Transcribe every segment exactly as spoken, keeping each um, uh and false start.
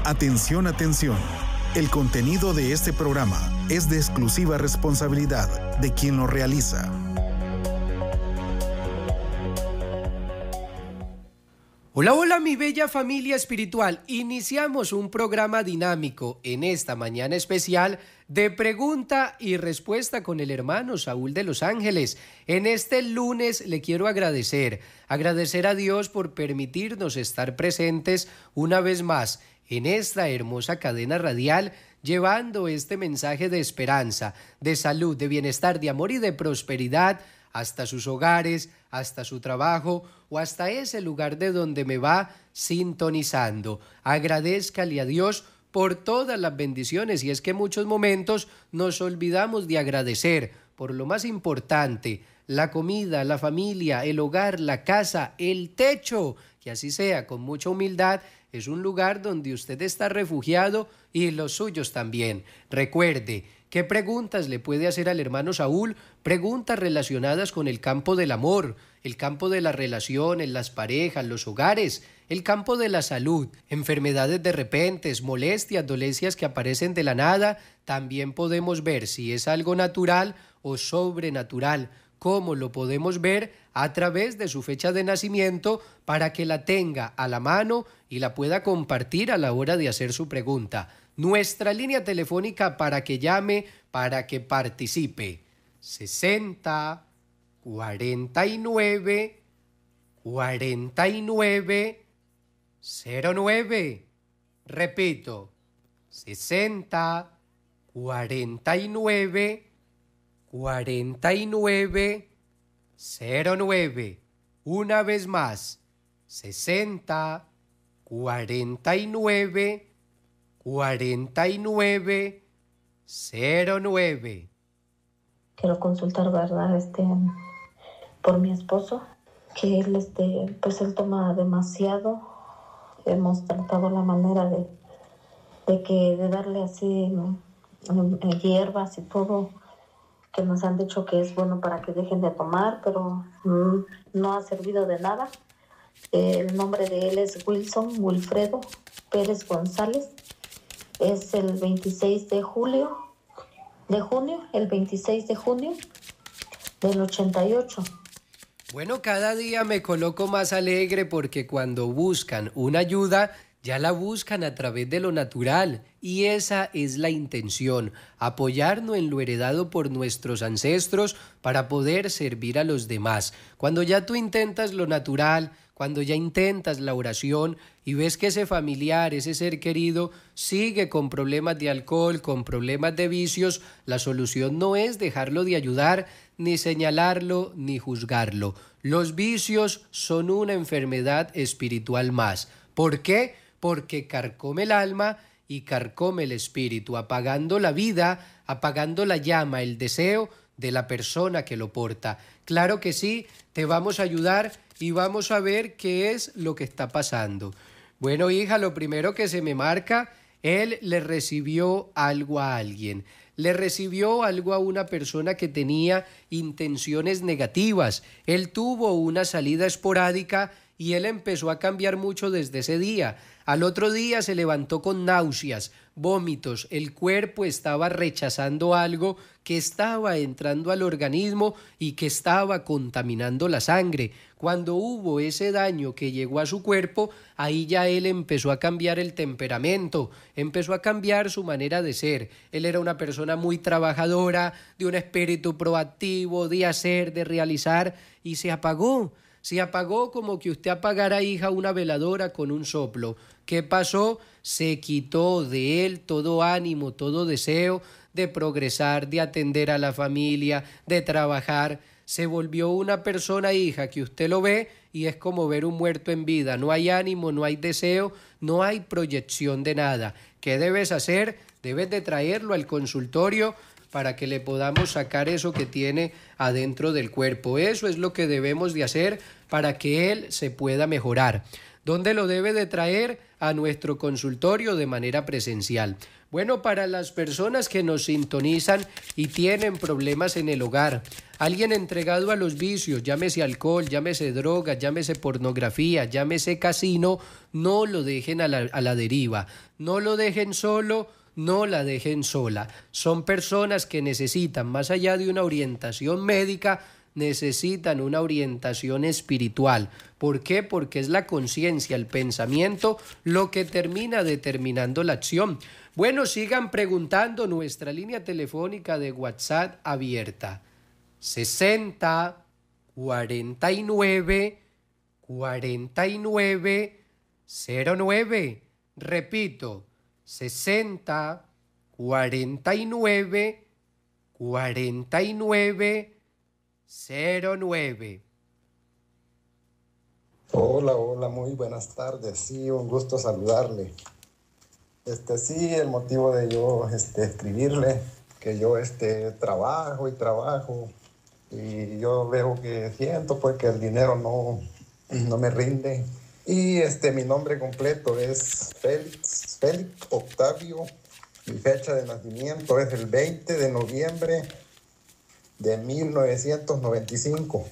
Atención, atención. El contenido de este programa es de exclusiva responsabilidad de quien lo realiza. Hola, hola mi bella familia espiritual. Iniciamos un programa dinámico en esta mañana especial de pregunta y respuesta con el hermano Saúl de Los Ángeles. En este lunes le quiero agradecer, agradecer a Dios por permitirnos estar presentes una vez más en esta hermosa cadena radial, llevando este mensaje de esperanza, de salud, de bienestar, de amor y de prosperidad hasta sus hogares, hasta su trabajo o hasta ese lugar de donde me va sintonizando. Agradézcale a Dios por todas las bendiciones, y es que en muchos momentos nos olvidamos de agradecer por lo más importante: la comida, la familia, el hogar, la casa, el techo. Que así sea, con mucha humildad. Es un lugar donde usted está refugiado y los suyos también. Recuerde, ¿qué preguntas le puede hacer al hermano Saúl? Preguntas relacionadas con el campo del amor, el campo de las relaciones, las parejas, los hogares, el campo de la salud, enfermedades de repente, molestias, dolencias que aparecen de la nada. También podemos ver si es algo natural o sobrenatural. ¿Cómo lo podemos ver? A través de su fecha de nacimiento, para que la tenga a la mano y la pueda compartir a la hora de hacer su pregunta. Nuestra línea telefónica para que llame, para que participe: sesenta, cuarenta y nueve, cuarenta y nueve, cero nueve. Repito, sesenta, cuarenta y nueve, cuarenta y nueve, cero nueve. Una vez más, sesenta, cuarenta y nueve, cuarenta y nueve, cero nueve. Quiero consultar, ¿verdad? Este, por mi esposo, que él, este, pues él toma demasiado. Hemos tratado la manera de, de que, de darle así eh, hierbas y todo, que nos han dicho que es bueno para que dejen de tomar, pero mm, no ha servido de nada. El nombre de él es Wilson Wilfredo Pérez González. Es el veintiséis de julio, de junio, el veintiséis de junio del ochenta y ocho. Bueno, cada día me coloco más alegre porque cuando buscan una ayuda, ya la buscan a través de lo natural, y esa es la intención: apoyarnos en lo heredado por nuestros ancestros para poder servir a los demás. Cuando ya tú intentas lo natural, cuando ya intentas la oración y ves que ese familiar, ese ser querido, sigue con problemas de alcohol, con problemas de vicios, la solución no es dejarlo de ayudar, ni señalarlo, ni juzgarlo. Los vicios son una enfermedad espiritual más. ¿Por qué? Porque carcome el alma y carcome el espíritu, apagando la vida, apagando la llama, el deseo de la persona que lo porta. Claro que sí, te vamos a ayudar y vamos a ver qué es lo que está pasando. Bueno, hija, lo primero que se me marca: él le recibió algo a alguien. Le recibió algo a una persona que tenía intenciones negativas. Él tuvo una salida esporádica y él empezó a cambiar mucho desde ese día. Al otro día se levantó con náuseas, vómitos, el cuerpo estaba rechazando algo que estaba entrando al organismo y que estaba contaminando la sangre. Cuando hubo ese daño que llegó a su cuerpo, ahí ya él empezó a cambiar el temperamento, empezó a cambiar su manera de ser. Él era una persona muy trabajadora, de un espíritu proactivo, de hacer, de realizar, y se apagó. Se apagó como que usted apagara, hija, una veladora con un soplo. ¿Qué pasó? Se quitó de él todo ánimo, todo deseo de progresar, de atender a la familia, de trabajar. Se volvió una persona, hija, que usted lo ve y es como ver un muerto en vida. No hay ánimo, no hay deseo, no hay proyección de nada. ¿Qué debes hacer? Debes de traerlo al consultorio para que le podamos sacar eso que tiene adentro del cuerpo. Eso es lo que debemos de hacer para que él se pueda mejorar. ¿Dónde lo debe de traer? A nuestro consultorio de manera presencial. Bueno, para las personas que nos sintonizan y tienen problemas en el hogar, alguien entregado a los vicios, llámese alcohol, llámese droga, llámese pornografía, llámese casino, no lo dejen a la, a la deriva, no lo dejen solo, no la dejen sola. Son personas que necesitan, más allá de una orientación médica, necesitan una orientación espiritual. ¿Por qué? Porque es la conciencia, el pensamiento, lo que termina determinando la acción. Bueno, sigan preguntando, nuestra línea telefónica de WhatsApp abierta. sesenta, cuarenta y nueve, cuarenta y nueve, cero nueve. Repito, sesenta, cuarenta y nueve, cuarenta y nueve, cero nueve. Hola, hola, muy buenas tardes. Sí, un gusto saludarle. Este, sí, el motivo de yo este, escribirle, que yo este, trabajo y trabajo y yo veo que siento pues que el dinero no, no me rinde. Y este, mi nombre completo es Félix, Félix Octavio. Mi fecha de nacimiento es el veinte de noviembre de mil novecientos noventa y cinco.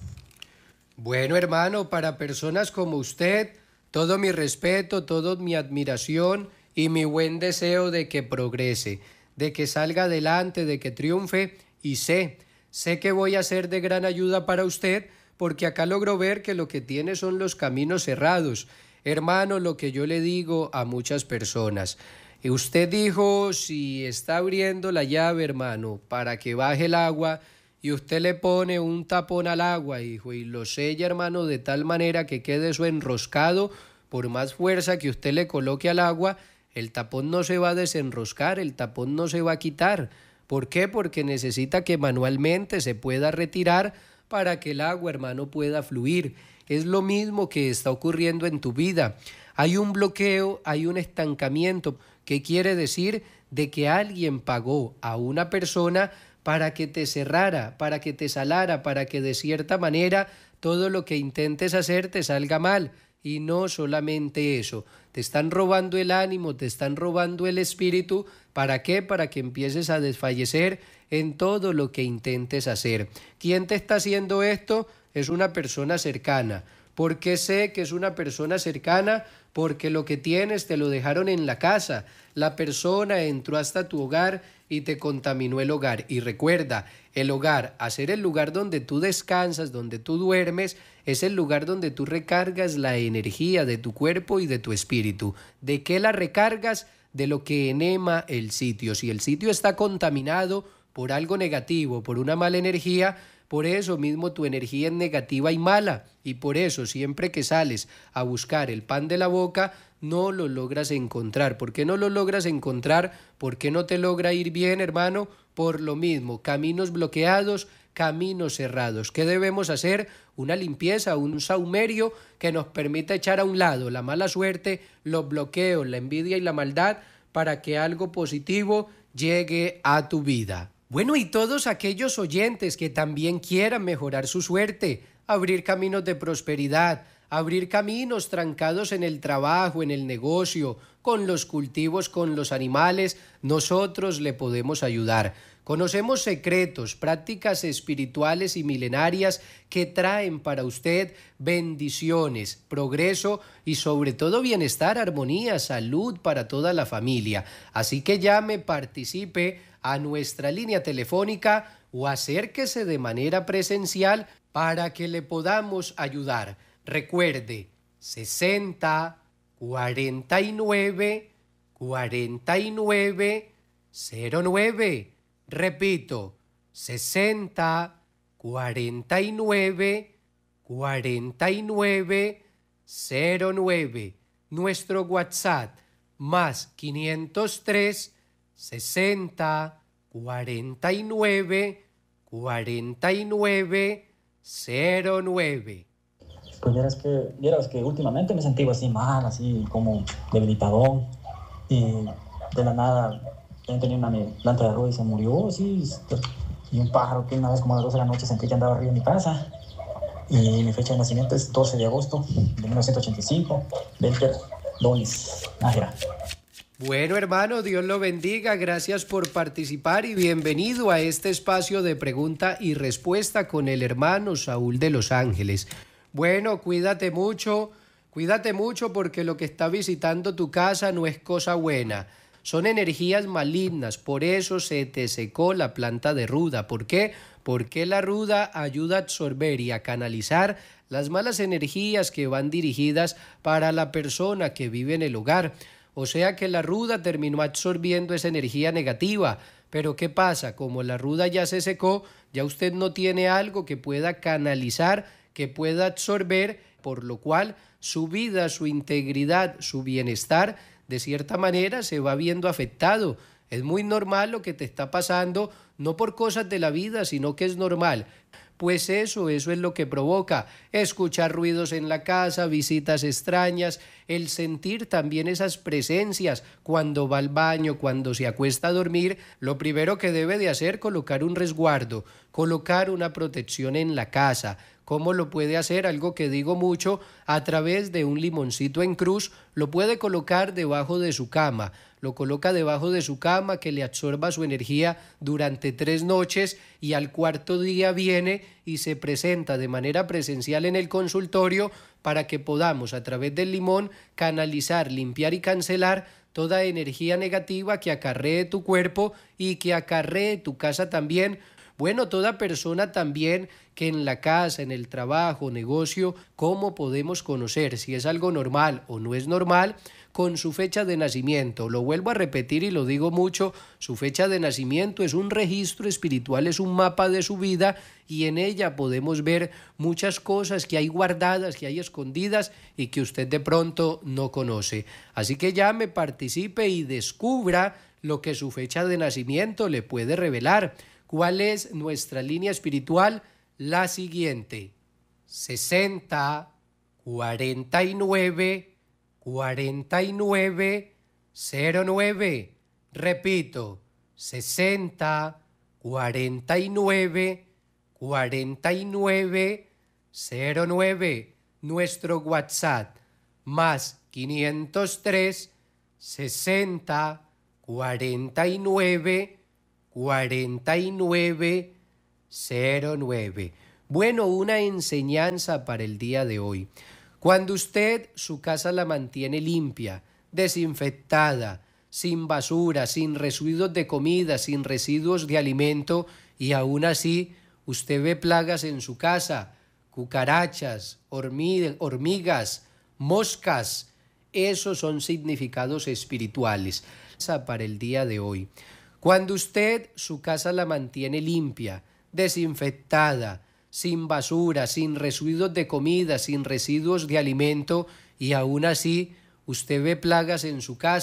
Bueno, hermano, para personas como usted, todo mi respeto, toda mi admiración y mi buen deseo de que progrese, de que salga adelante, de que triunfe, y sé, sé que voy a ser de gran ayuda para usted, porque acá logro ver que lo que tiene son los caminos cerrados. Hermano, lo que yo le digo a muchas personas, y usted dijo, si está abriendo la llave, hermano, para que baje el agua, y usted le pone un tapón al agua, hijo, y lo sella, hermano, de tal manera que quede eso enroscado, por más fuerza que usted le coloque al agua, el tapón no se va a desenroscar, el tapón no se va a quitar. ¿Por qué? Porque necesita que manualmente se pueda retirar para que el agua, hermano, pueda fluir. Es lo mismo que está ocurriendo en tu vida. Hay un bloqueo, hay un estancamiento. ¿Qué quiere decir? De que alguien pagó a una persona para que te cerrara, para que te salara, para que de cierta manera todo lo que intentes hacer te salga mal. Y no solamente eso, te están robando el ánimo, te están robando el espíritu. ¿Para qué? Para que empieces a desfallecer en todo lo que intentes hacer. ¿Quién te está haciendo esto? Es una persona cercana. ¿Por qué sé que es una persona cercana? Porque lo que tienes te lo dejaron en la casa. La persona entró hasta tu hogar y te contaminó el hogar. Y recuerda, el hogar, hacer el lugar donde tú descansas, donde tú duermes, es el lugar donde tú recargas la energía de tu cuerpo y de tu espíritu. ¿De qué la recargas? De lo que enema el sitio. Si el sitio está contaminado por algo negativo, por una mala energía, por eso mismo tu energía es negativa y mala, y por eso siempre que sales a buscar el pan de la boca, no lo logras encontrar. ¿Por qué no lo logras encontrar? ¿Por qué no te logra ir bien, hermano? Por lo mismo, caminos bloqueados, caminos cerrados. ¿Qué debemos hacer? Una limpieza, un saumerio que nos permita echar a un lado la mala suerte, los bloqueos, la envidia y la maldad, para que algo positivo llegue a tu vida. Bueno, y todos aquellos oyentes que también quieran mejorar su suerte, abrir caminos de prosperidad, abrir caminos trancados en el trabajo, en el negocio, con los cultivos, con los animales, nosotros le podemos ayudar. Conocemos secretos, prácticas espirituales y milenarias que traen para usted bendiciones, progreso y sobre todo bienestar, armonía, salud para toda la familia. Así que llame, participe a nuestra línea telefónica o acérquese de manera presencial para que le podamos ayudar. Recuerde, sesenta, cuarenta y nueve, cuarenta y nueve, cero nueve. Repito, sesenta, cuarenta y nueve, cuarenta y nueve, cero nueve. Nuestro WhatsApp, más quinientos tres, sesenta, cuarenta y nueve, cuarenta y nueve, cero nueve. Pues vieras que, vieras que últimamente me sentí así mal, así como debilitadón, y de la nada también tenía una planta de arroz y se murió, así, y un pájaro que una vez como a las dos de la noche sentí que andaba arriba de mi casa, Y mi fecha de nacimiento es doce de agosto de mil novecientos ochenta y cinco, Belter Donis, Nájera. Bueno, hermano, Dios lo bendiga. Gracias por participar y bienvenido a este espacio de pregunta y respuesta con el hermano Saúl de Los Ángeles. Bueno, cuídate mucho, cuídate mucho porque lo que está visitando tu casa no es cosa buena. Son energías malignas, por eso se te secó la planta de ruda. ¿Por qué? Porque la ruda ayuda a absorber y a canalizar las malas energías que van dirigidas para la persona que vive en el hogar. O sea que la ruda terminó absorbiendo esa energía negativa. Pero ¿qué pasa? Como la ruda ya se secó, ya usted no tiene algo que pueda canalizar, que pueda absorber, por lo cual su vida, su integridad, su bienestar, de cierta manera se va viendo afectado. Es muy normal lo que te está pasando, no por cosas de la vida, sino que es normal. Pues eso, eso es lo que provoca escuchar ruidos en la casa, visitas extrañas, el sentir también esas presencias cuando va al baño, cuando se acuesta a dormir. Lo primero que debe de hacer es colocar un resguardo, colocar una protección en la casa. ¿Cómo lo puede hacer? Algo que digo mucho, a través de un limoncito en cruz, lo puede colocar debajo de su cama, lo coloca debajo de su cama que le absorba su energía durante tres noches y al cuarto día viene y se presenta de manera presencial en el consultorio para que podamos a través del limón canalizar, limpiar y cancelar toda energía negativa que acarree tu cuerpo y que acarree tu casa también. Bueno, toda persona también que en la casa, en el trabajo, negocio, ¿cómo podemos conocer si es algo normal o no es normal? Con su fecha de nacimiento. Lo vuelvo a repetir y lo digo mucho, su fecha de nacimiento es un registro espiritual, es un mapa de su vida y en ella podemos ver muchas cosas que hay guardadas, que hay escondidas y que usted de pronto no conoce. Así que llame, participe y descubra lo que su fecha de nacimiento le puede revelar. ¿Cuál es nuestra línea espiritual? La siguiente: sesenta, cuarenta y nueve, cuarenta y nueve, cero nueve. Repito, sesenta, cuarenta y nueve, cuarenta y nueve, cero nueve. Nuestro WhatsApp, más quinientos tres, sesenta, cuarenta y nueve, cuarenta y nueve, cero nueve. Bueno, una enseñanza para el día de hoy. Cuando usted su casa la mantiene limpia, desinfectada, sin basura, sin residuos de comida, sin residuos de alimento, y aún así usted ve plagas en su casa, cucarachas, hormigas, moscas, esos son significados espirituales para el día de hoy. Cuando usted su casa la mantiene limpia, desinfectada, sin basura, sin residuos de comida, sin residuos de alimento, y aún así usted ve plagas en su casa,